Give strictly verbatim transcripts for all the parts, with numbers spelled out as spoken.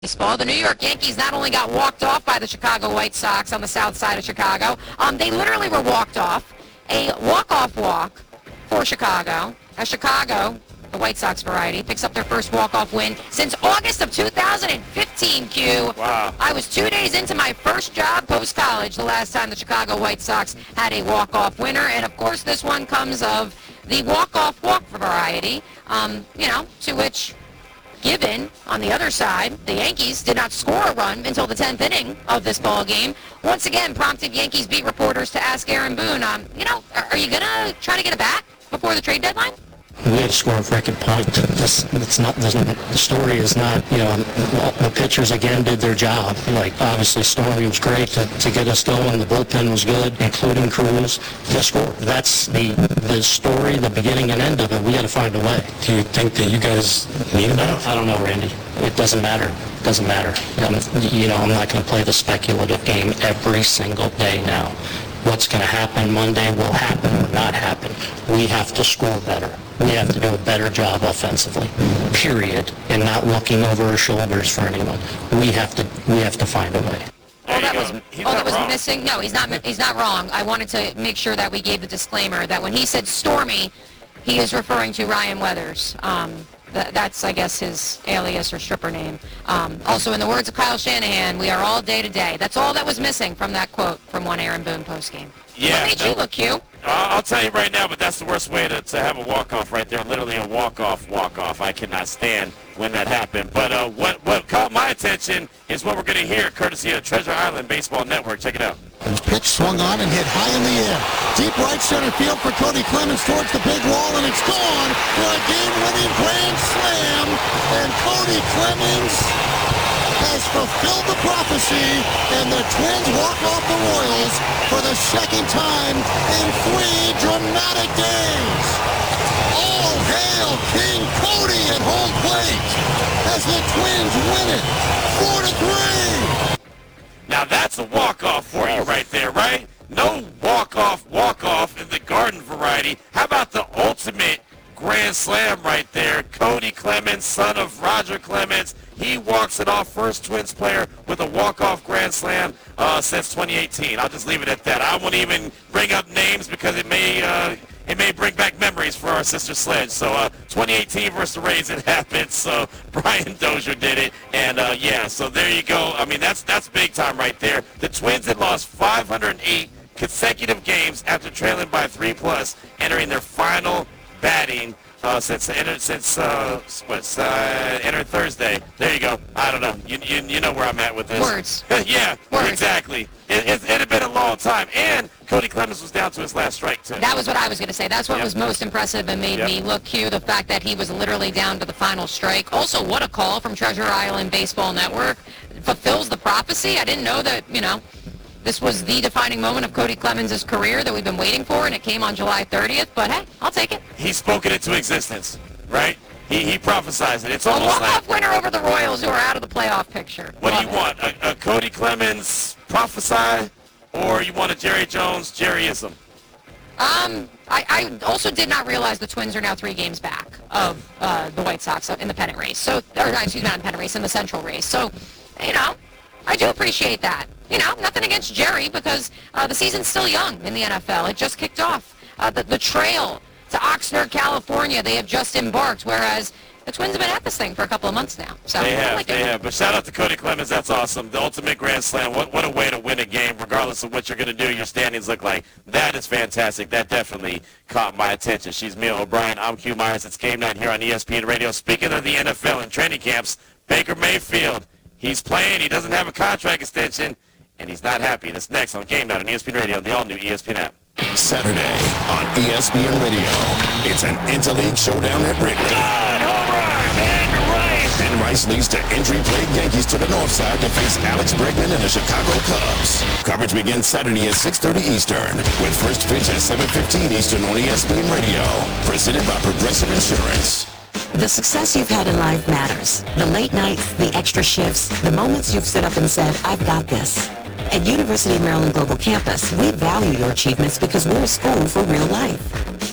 Baseball. The New York Yankees not only got walked off by the Chicago White Sox on the south side of Chicago, um, they literally were walked off. A walk-off walk for Chicago. As Chicago, the White Sox variety, picks up their first walk-off win since August of two thousand fifteen, Q. Wow. I was two days into my first job post-college the last time the Chicago White Sox had a walk-off winner. And, of course, this one comes of the walk-off walk variety, um, you know, to which... Given, on the other side, the Yankees did not score a run until the tenth inning of this ball game. Once again, prompted Yankees beat reporters to ask Aaron Boone, um, you know, are, are you going to try to get it back before the trade deadline? We had to score a freaking point. This, it's not, the story is not, you know, the pitchers again did their job. Like, obviously, Stormy was great to, to get us going. The bullpen was good, including Cruz. The score, that's the the story, the beginning and end of it. We got to find a way. Do you think that you guys need enough? I don't know, Randy. It doesn't matter. It doesn't matter. Um, you know, I'm not going to play the speculative game every single day now. What's going to happen Monday will happen or not happen. We have to score better. We have to do a better job offensively, period, and not looking over our shoulders for anyone. We have to we have to find a way. All that was, all that was missing, no, he's not he's not wrong. I wanted to make sure that we gave the disclaimer that when he said Stormy, he is referring to Ryan Weathers. Um, th- that's, I guess, his alias or stripper name. Um, also, in the words of Kyle Shanahan, we are all day to day. That's all that was missing from that quote from one Aaron Boone postgame. Yeah. What made you look cute? Uh, I'll tell you right now, but that's the worst way to, to have a walk-off right there. Literally a walk-off, walk-off. I cannot stand when that happened. But uh, what, what caught my attention is what we're going to hear, courtesy of Treasure Island Baseball Network. Check it out. Pitch swung on and hit high in the air. Deep right center field for Cody Clemens towards the big wall, and it's gone for a game-winning grand slam. And Cody Clemens has fulfilled the prophecy, and the Twins walk off the Royals for the second time in three dramatic days. All hail King Cody at home plate as the Twins win it four to three. Now that's a walk-off for you right there, right? No walk-off, walk-off in the Garden variety. How about the ultimate grand slam right there? Cody Clemens, son of Roger Clemens. He walks it off, first Twins player with a walk-off grand slam uh, since twenty eighteen. I'll just leave it at that. I won't even bring up names because it may uh, it may bring back memories for our sister Sledge. So uh, twenty eighteen versus the Rays, it happened. So Brian Dozier did it, and uh, yeah. So there you go. I mean, that's that's big time right there. The Twins had lost five hundred eight consecutive games after trailing by three plus, entering their final batting. Uh, since since uh, what's uh, entered Thursday. There you go. I don't know. You you, you know where I'm at with this. Words. yeah, Words. Exactly. It, it, it had been a long time, and Cody Clemens was down to his last strike too. That was what I was going to say. That's what Yep. was most impressive and made Yep. me look cute. The fact that he was literally down to the final strike. Also, what a call from Treasure Island Baseball Network. Fulfills the prophecy. I didn't know that, you know, this was the defining moment of Cody Clemens' career that we've been waiting for, and it came on July thirtieth. But, hey, I'll take it. He spoke it into existence, right? He he prophesized it. It's A almost walk-off like, winner over the Royals, who are out of the playoff picture. what do Love you it. want? A, a Cody Clemens prophesy, or you want a Jerry Jones Jerryism? Um, I, I also did not realize the Twins are now three games back of uh, the White Sox in the pennant race. So, or excuse me, not in the pennant race, in the Central race. So, you know, I do appreciate that. You know, nothing against Jerry because uh, the season's still young in the N F L. It just kicked off. Uh, the, the trail to Oxnard, California, they have just embarked, whereas the Twins have been at this thing for a couple of months now. So They I have, like they it. have. But shout out to Cody Clemens. That's awesome. The ultimate grand slam. What what a way to win a game, regardless of what you're going to do. Your standings look like. That is fantastic. That definitely caught my attention. She's Mia O'Brien. I'm Q Myers. It's game night here on E S P N Radio. Speaking of the N F L and training camps, Baker Mayfield, he's playing. He doesn't have a contract extension, and he's not happy. That's next on Game Night on E S P N Radio, the all-new E S P N app. Saturday on E S P N Radio. It's an interleague showdown at Wrigley. Ben Rice leads to injury-plagued Yankees to the north side to face Alex Bregman and the Chicago Cubs. Coverage begins Saturday at six thirty Eastern, with first pitch at seven fifteen Eastern on E S P N Radio. Presented by Progressive Insurance. The success you've had in life matters. The late nights, the extra shifts, the moments you've stood up and said, I've got this. At University of Maryland Global Campus, we value your achievements because we're a school for real life.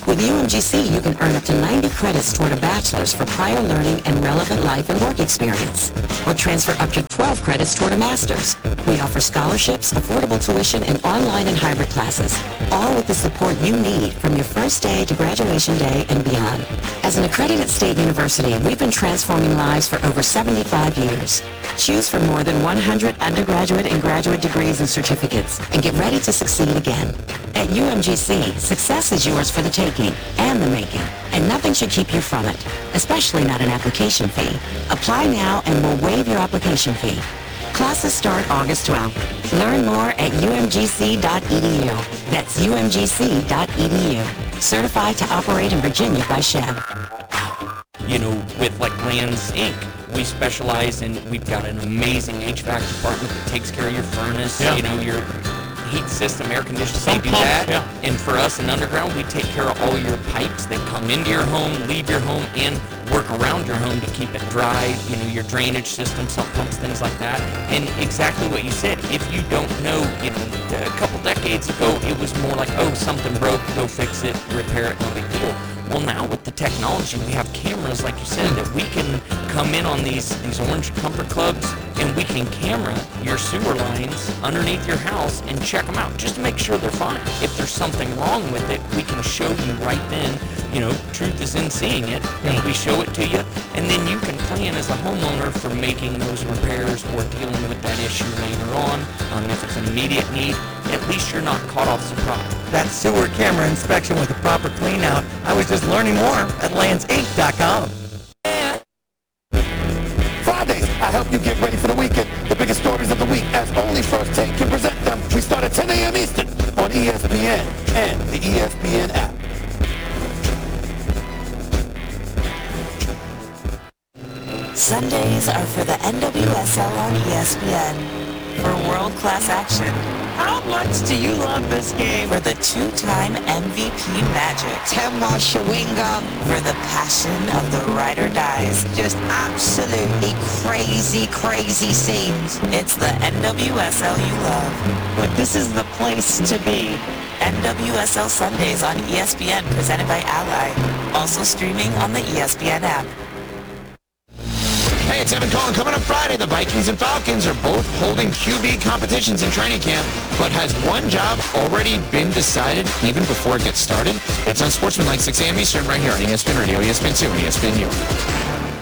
With U M G C, you can earn up to ninety credits toward a bachelor's for prior learning and relevant life and work experience, or transfer up to twelve credits toward a master's. We offer scholarships, affordable tuition, and online and hybrid classes, all with the support you need from your first day to graduation day and beyond. As an accredited state university, we've been transforming lives for over seventy-five years. Choose from more than one hundred undergraduate and graduate degrees and certificates, and get ready to succeed again. At U M G C, success is yours for the taking and the making, and nothing should keep you from it, especially not an application fee. Apply now and we'll waive your application fee. Classes start August twelfth. Learn more at U M G C dot E D U. That's U M G C dot E D U. Certified to operate in Virginia by S H E B. You know, with like Lands Incorporated, we specialize in, we've got an amazing H V A C department that takes care of your furnace, Yeah. you know, your heat system, air conditioning, Some they do pumps, that. yeah. And for us in underground, we take care of all your pipes that come into your home, leave your home, and work around your home to keep it dry, you know, your drainage system, sump pumps, things like that. And exactly what you said, if you don't know, you know, a couple decades ago, it was more like, oh, something broke, go fix it, repair it, no big deal. Well, now with the technology, we have cameras, like you said, that we can come in on these, these Orange Comfort Clubs, and we can camera your sewer lines underneath your house and check them out just to make sure they're fine. If there's something wrong with it, we can show you right then. You know, truth is in seeing it, and we show it to you, and then you can plan as a homeowner for making those repairs or dealing with that issue later on. Um, if it's an immediate need, at least you're not caught off surprise. That sewer camera inspection with a proper clean out. I was just learning more at lands inc dot com. Fridays, I help you get ready for the weekend. The biggest stories of the week, as only First Take can present them. We start at ten a.m. Eastern on E S P N and the E S P N app. Sundays are for the N W S L on E S P N. For world-class action. How much do you love this game? For the two-time M V P Magic. Temwa Shawinga. For the passion of the ride or dies. Just absolutely crazy, crazy scenes. It's the N W S L you love. But this is the place to be. N W S L Sundays on E S P N, presented by Ally. Also streaming on the E S P N app. Hey, it's Evan Cohen. Coming up Friday, the Vikings and Falcons are both holding Q B competitions in training camp. But has one job already been decided even before it gets started? It's on Sportsman like six a.m. Eastern right here on E S P N Radio, E S P N two, and E S P N U.